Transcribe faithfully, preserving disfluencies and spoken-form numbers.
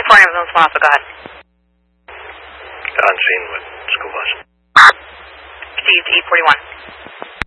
four ambulance one Alpha, go ahead. On scene with school bus. C T forty-one.